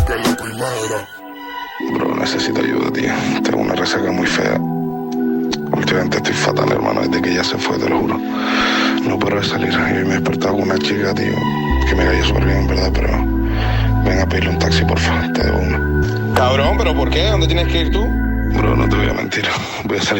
que es la primera. Bro, necesito ayuda, tío. Tengo una resaca muy fea. Últimamente estoy fatal, hermano, desde que ella se fue, te lo juro. No paro de salir. Y hoy me he despertado con una chica, tío, que me cayó súper bien, en verdad, pero... Ven a pedirle un taxi, porfa. Te debo una. Cabrón, ¿pero por qué? ¿Dónde tienes que ir tú? Bro, no te voy a mentir. Voy a salir